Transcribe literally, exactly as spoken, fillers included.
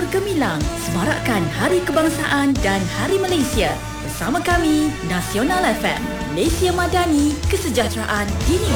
bergemilang semarakkan Hari Kebangsaan dan Hari Malaysia. Bersama kami, Nasional F M, Malaysia Madani, Kesejahteraan Dini.